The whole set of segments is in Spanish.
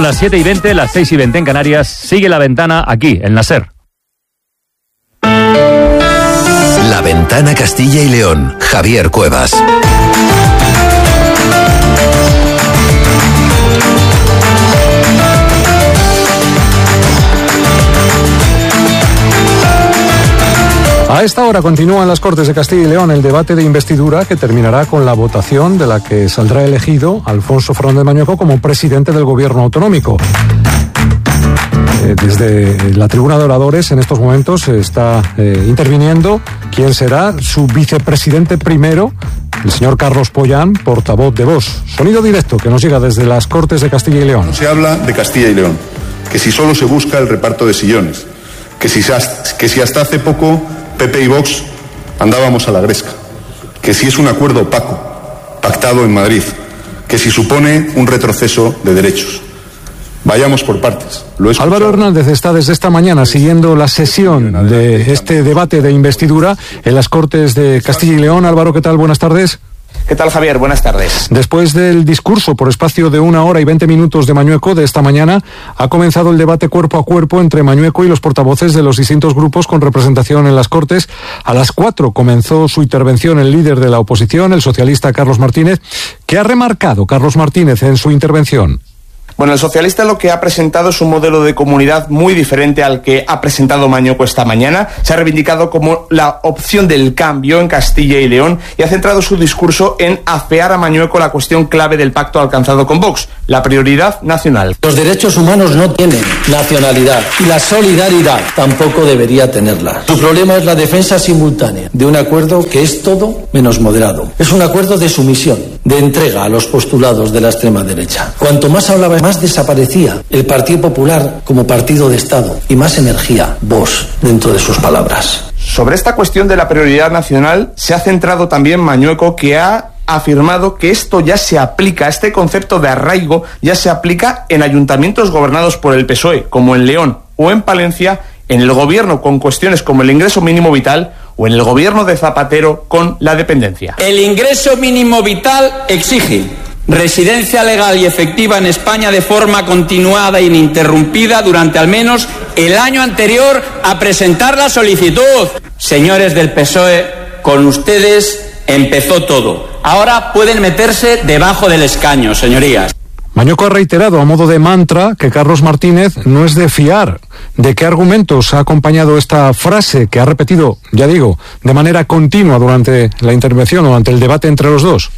Son las 7:20, las 6:20 en Canarias. Sigue La Ventana aquí, en la SER. La Ventana Castilla y León. Javier Cuevas. A esta hora continúa en las Cortes de Castilla y León el debate de investidura que terminará con la votación de la que saldrá elegido Alfonso Fernández Mañueco como presidente del gobierno autonómico. Desde la tribuna de oradores en estos momentos está interviniendo quien será su vicepresidente primero, el señor Carlos Pollán, portavoz de Vox. Sonido directo que nos llega desde las Cortes de Castilla y León. Se habla de Castilla y León, que si solo se busca el reparto de sillones, que si hasta hace poco PP y Vox andábamos a la gresca, que si es un acuerdo opaco, pactado en Madrid, que si supone un retroceso de derechos. Vayamos por partes. Álvaro Hernández está desde esta mañana siguiendo la sesión de este debate de investidura en las Cortes de Castilla y León. Álvaro, ¿qué tal? Buenas tardes. ¿Qué tal, Javier? Buenas tardes. Después del discurso por espacio de 1 hora y 20 minutos de Mañueco de esta mañana, ha comenzado el debate cuerpo a cuerpo entre Mañueco y los portavoces de los distintos grupos con representación en las Cortes. A las 4 comenzó su intervención el líder de la oposición, el socialista Carlos Martínez. ¿Qué ha remarcado Carlos Martínez en su intervención? Bueno, el socialista lo que ha presentado es un modelo de comunidad muy diferente al que ha presentado Mañueco esta mañana. Se ha reivindicado como la opción del cambio en Castilla y León y ha centrado su discurso en afear a Mañueco la cuestión clave del pacto alcanzado con Vox, la prioridad nacional. Los derechos humanos no tienen nacionalidad y la solidaridad tampoco debería tenerla. Su problema es la defensa simultánea de un acuerdo que es todo menos moderado. Es un acuerdo de sumisión, de entrega a los postulados de la extrema derecha. Cuanto más hablaba, más desaparecía el Partido Popular como partido de Estado y más emergía Vox dentro de sus palabras. Sobre esta cuestión de la prioridad nacional se ha centrado también Mañueco, que ha afirmado que esto ya se aplica, este concepto de arraigo ya se aplica en ayuntamientos gobernados por el PSOE, como en León o en Palencia, en el gobierno con cuestiones como el ingreso mínimo vital o en el gobierno de Zapatero con la dependencia. El ingreso mínimo vital exige residencia legal y efectiva en España de forma continuada e ininterrumpida durante al menos el año anterior a presentar la solicitud. Señores del PSOE, con ustedes empezó todo. Ahora pueden meterse debajo del escaño, señorías. Mañueco ha reiterado a modo de mantra que Carlos Martínez no es de fiar. ¿De qué argumentos ha acompañado esta frase que ha repetido, ya digo, de manera continua durante la intervención o durante el debate entre los dos?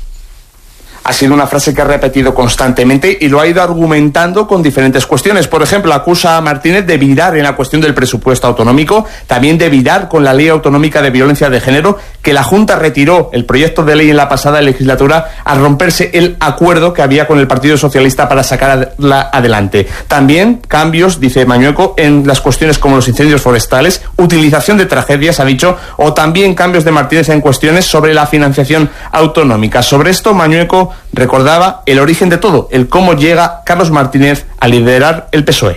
Ha sido una frase que ha repetido constantemente y lo ha ido argumentando con diferentes cuestiones. Por ejemplo, acusa a Martínez de virar en la cuestión del presupuesto autonómico, también de virar con la Ley Autonómica de Violencia de Género, que la Junta retiró el proyecto de ley en la pasada legislatura al romperse el acuerdo que había con el Partido Socialista para sacarla adelante. También cambios, dice Mañueco, en las cuestiones como los incendios forestales, utilización de tragedias, ha dicho, o también cambios de Martínez en cuestiones sobre la financiación autonómica. Sobre esto, Mañueco recordaba el origen de todo, el cómo llega Carlos Martínez a liderar el PSOE.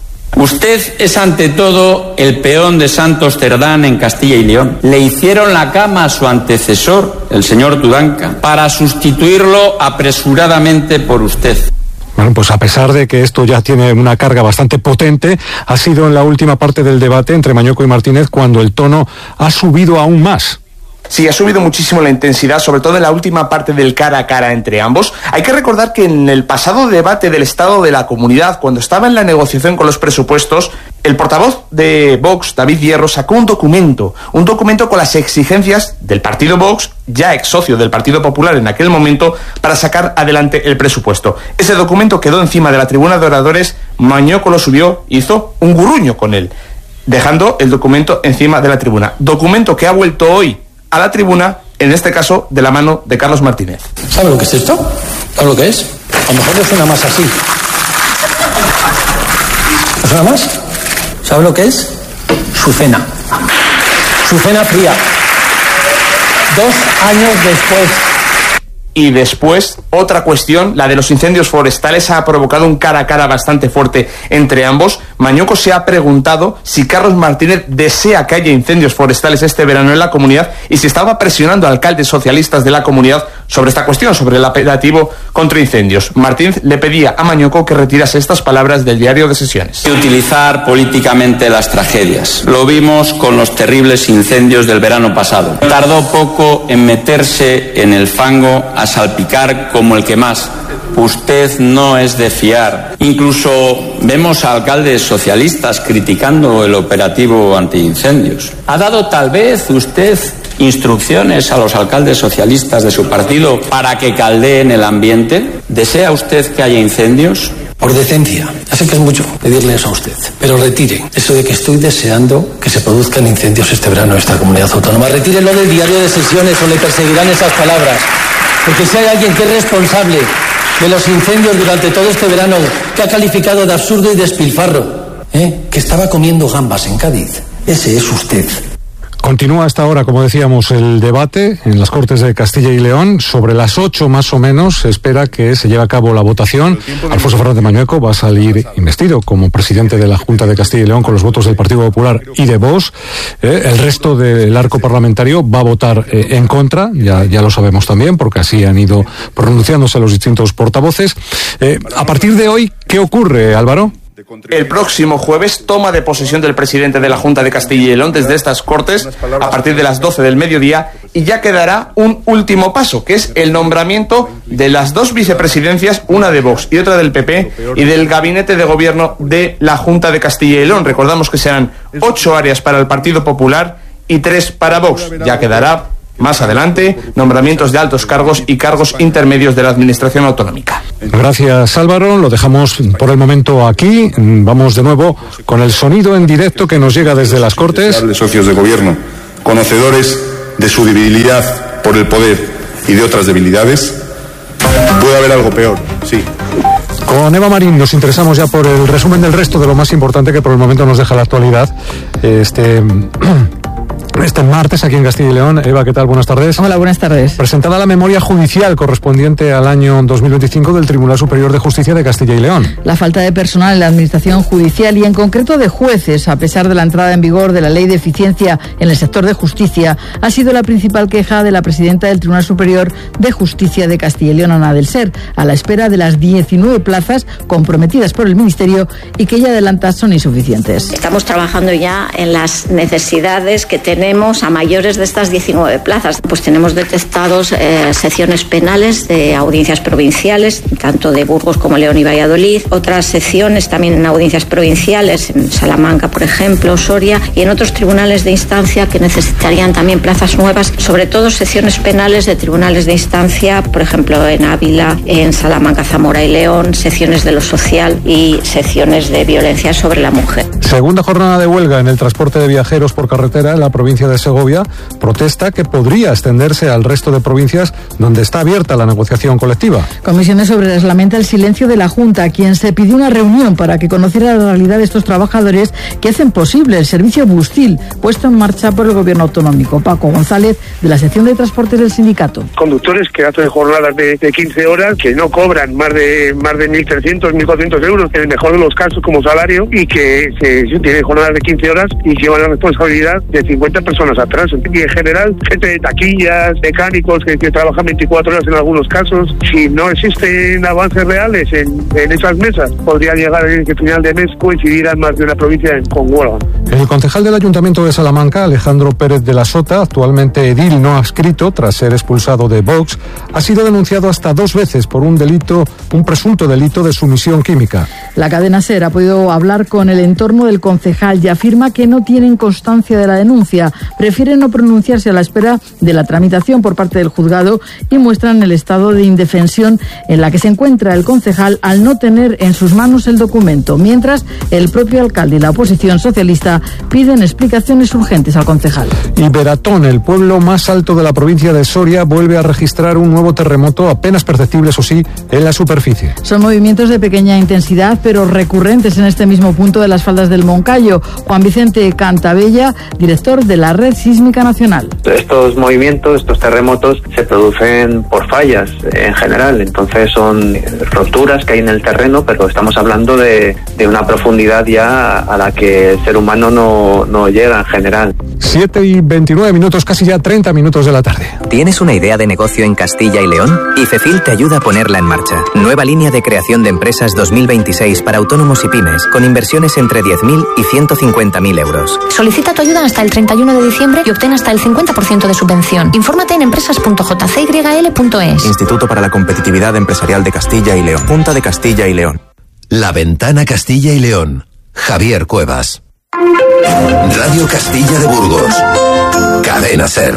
Usted es ante todo el peón de Santos Cerdán en Castilla y León. Le hicieron la cama a su antecesor, el señor Tudanca, para sustituirlo apresuradamente por usted. Bueno, pues a pesar de que esto ya tiene una carga bastante potente, ha sido en la última parte del debate entre Mañueco y Martínez cuando el tono ha subido aún más. Sí, ha subido muchísimo la intensidad, sobre todo en la última parte del cara a cara entre ambos. Hay que recordar que en el pasado debate del Estado de la Comunidad, cuando estaba en la negociación con los presupuestos, el portavoz de Vox, David Hierro, sacó un documento con las exigencias del partido Vox, ya ex socio del Partido Popular en aquel momento, para sacar adelante el presupuesto. Ese documento quedó encima de la tribuna de oradores, Mañueco lo subió, hizo un gurruño con él, dejando el documento encima de la tribuna. Documento que ha vuelto hoy a la tribuna, en este caso, de la mano de Carlos Martínez. ¿Sabe lo que es esto? ¿Sabe lo que es? A lo mejor le suena más así. ¿Le suena más? ¿Sabe lo que es? Su cena. Su cena fría. 2 años después. Y después Otra cuestión, la de los incendios forestales, ha provocado un cara a cara bastante fuerte entre ambos. Mañueco se ha preguntado si Carlos Martínez desea que haya incendios forestales este verano en la comunidad y si estaba presionando a alcaldes socialistas de la comunidad sobre esta cuestión, sobre el operativo contra incendios. Martínez le pedía a Mañueco que retirase estas palabras del diario de sesiones. Utilizar políticamente las tragedias. Lo vimos con los terribles incendios del verano pasado. Tardó poco en meterse en el fango a salpicar como el que más. Usted no es de fiar. Incluso vemos a alcaldes socialistas criticando el operativo antiincendios. ¿Ha dado tal vez usted instrucciones a los alcaldes socialistas de su partido para que caldeen el ambiente? ¿Desea usted que haya incendios? Por decencia, ya sé que es mucho pedirle eso a usted, pero retire eso de que estoy deseando que se produzcan incendios este verano en esta comunidad autónoma. Retire lo del diario de sesiones o le perseguirán esas palabras. Porque si hay alguien que es responsable de los incendios durante todo este verano, que ha calificado de absurdo y despilfarro, que estaba comiendo gambas en Cádiz, ese es usted. Continúa hasta ahora, como decíamos, el debate en las Cortes de Castilla y León. Sobre las 8 más o menos se espera que se lleve a cabo la votación. Alfonso Fernández Mañueco va a salir investido como presidente de la Junta de Castilla y León con los votos del Partido Popular y de Vox. El resto del arco parlamentario va a votar en contra, ya lo sabemos también, porque así han ido pronunciándose los distintos portavoces. A partir de hoy, ¿qué ocurre, Álvaro? El próximo jueves toma de posesión del presidente de la Junta de Castilla y León desde estas Cortes a partir de las 12 del mediodía y ya quedará un último paso, que es el nombramiento de las dos vicepresidencias, una de Vox y otra del PP, y del gabinete de gobierno de la Junta de Castilla y León. Recordamos que serán 8 áreas para el Partido Popular y 3 para Vox. Ya quedará más adelante nombramientos de altos cargos y cargos intermedios de la administración autonómica. Gracias, Álvaro. Lo dejamos por el momento aquí. Vamos de nuevo con el sonido en directo que nos llega desde las Cortes. De socios de gobierno, conocedores de su debilidad por el poder y de otras debilidades. Puede haber algo peor, sí. Con Eva Marín nos interesamos ya por el resumen del resto de lo más importante que por el momento nos deja la actualidad. Este martes aquí en Castilla y León. Eva, ¿qué tal? Buenas tardes. Hola, buenas tardes. Presentada la memoria judicial correspondiente al año 2025 del Tribunal Superior de Justicia de Castilla y León. La falta de personal en la administración judicial y en concreto de jueces, a pesar de la entrada en vigor de la Ley de Eficiencia en el sector de justicia, ha sido la principal queja de la presidenta del Tribunal Superior de Justicia de Castilla y León, Ana del Ser, a la espera de las 19 plazas comprometidas por el Ministerio y que ella adelanta son insuficientes. Estamos trabajando ya en las necesidades que tenemos a mayores de estas 19 plazas. Pues tenemos detectados secciones penales de audiencias provinciales, tanto de Burgos como León y Valladolid, otras secciones también en audiencias provinciales, en Salamanca, por ejemplo, Soria, y en otros tribunales de instancia que necesitarían también plazas nuevas, sobre todo secciones penales de tribunales de instancia, por ejemplo, en Ávila, en Salamanca, Zamora y León, secciones de lo social y secciones de violencia sobre la mujer. Segunda jornada de huelga en el transporte de viajeros por carretera en la provincia de Segovia, protesta que podría extenderse al resto de provincias donde está abierta la negociación colectiva. Comisiones Obreras lamenta el silencio de la Junta, a quien se pidió una reunión para que conociera la realidad de estos trabajadores que hacen posible el servicio bustil puesto en marcha por el gobierno autonómico. Paco González, de la sección de transportes del sindicato. Conductores que hacen jornadas de 15 horas, que no cobran más de 1.300, 1.400 euros, en el mejor de los casos como salario, y que tienen jornadas de 15 horas y llevan la responsabilidad de 50 personas atrás. Y en general, gente de taquillas, mecánicos que trabajan 24 horas en algunos casos. Si no existen avances reales en esas mesas, podría llegar a que final de mes coincidirán más de una provincia con huelga. El concejal del Ayuntamiento de Salamanca, Alejandro Pérez de la Sota, actualmente edil no adscrito tras ser expulsado de Vox, ha sido denunciado hasta 2 veces por un presunto delito de sumisión química. La cadena SER ha podido hablar con el entorno del concejal y afirma que no tienen constancia de la denuncia. Prefieren no pronunciarse a la espera de la tramitación por parte del juzgado y muestran el estado de indefensión en la que se encuentra el concejal al no tener en sus manos el documento, mientras el propio alcalde y la oposición socialista piden explicaciones urgentes al concejal. Y Beratón, el pueblo más alto de la provincia de Soria, vuelve a registrar un nuevo terremoto apenas perceptible, eso sí, en la superficie. Son movimientos de pequeña intensidad pero recurrentes en este mismo punto de las faldas del Moncayo. Juan Vicente Cantabella, director de la Red Sísmica Nacional. Estos movimientos, estos terremotos, se producen por fallas en general, entonces son roturas que hay en el terreno, pero estamos hablando de una profundidad ya a la que el ser humano no llega en general. 7:29, casi ya 30 minutos de la tarde. ¿Tienes una idea de negocio en Castilla y León? IFEFIL te ayuda a ponerla en marcha. Nueva línea de creación de empresas 2026 para autónomos y pymes, con inversiones entre 10.000 y 150.000 euros. Solicita tu ayuda hasta el 31 de diciembre y obtén hasta el 50% de subvención. Infórmate en empresas.jcyl.es. Instituto para la Competitividad Empresarial de Castilla y León. Junta de Castilla y León. La Ventana Castilla y León. Javier Cuevas. Radio Castilla de Burgos. Cadena SER.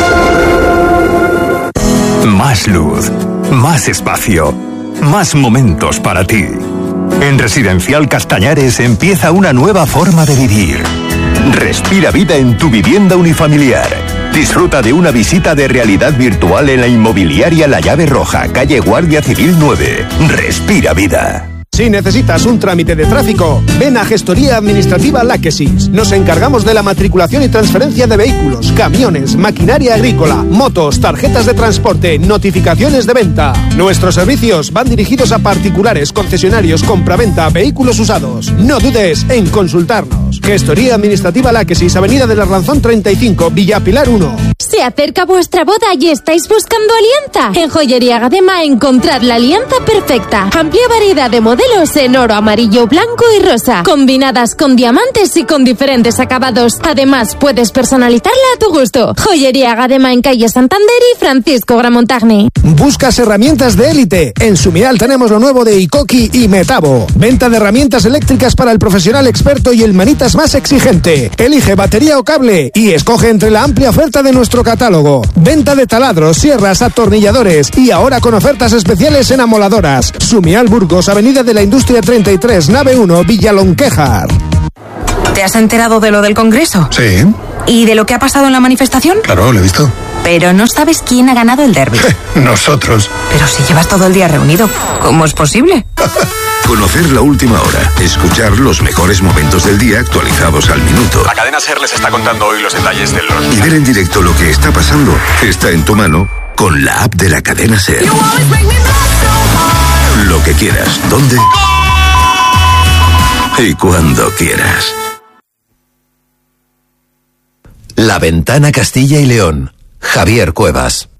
Más luz, más espacio, más momentos para ti. En Residencial Castañares empieza una nueva forma de vivir. Respira vida en tu vivienda unifamiliar. Disfruta de una visita de realidad virtual en la inmobiliaria La Llave Roja, calle Guardia Civil 9. Respira vida. Si necesitas un trámite de tráfico, ven a Gestoría Administrativa Láquesis. Nos encargamos de la matriculación y transferencia de vehículos, camiones, maquinaria agrícola, motos, tarjetas de transporte, notificaciones de venta. Nuestros servicios van dirigidos a particulares, concesionarios, compraventa, vehículos usados. No dudes en consultarnos. Gestoría Administrativa Láquesis, Avenida del Arlanzón 35, Villa Pilar 1. ¿Se acerca vuestra boda y estáis buscando alianza? En Joyería Gadema encontrar la alianza perfecta. Amplia variedad de modelos en oro, amarillo, blanco y rosa, combinadas con diamantes y con diferentes acabados. Además, puedes personalizarla a tu gusto. Joyería Gadema en calle Santander y Francisco Gramontagni. ¿Buscas herramientas de élite? En Sumial tenemos lo nuevo de Ikoki y Metabo. Venta de herramientas eléctricas para el profesional experto y el manitas más exigente. Elige batería o cable y escoge entre la amplia oferta de nuestro catálogo. Venta de taladros, sierras, atornilladores y ahora con ofertas especiales en amoladoras. Sumial Burgos, Avenida de la Industria 33, nave 1, Villalonquejar. ¿Te has enterado de lo del Congreso? Sí. ¿Y de lo que ha pasado en la manifestación? Claro, lo he visto. Pero no sabes quién ha ganado el derbi. Nosotros. Pero si llevas todo el día reunido, ¿cómo es posible? Conocer la última hora, escuchar los mejores momentos del día actualizados al minuto. La cadena SER les está contando hoy los detalles de los... Y ver en directo lo que está pasando está en tu mano con la app de la cadena SER. Lo que quieras, dónde y cuando quieras. La Ventana Castilla y León. Javier Cuevas.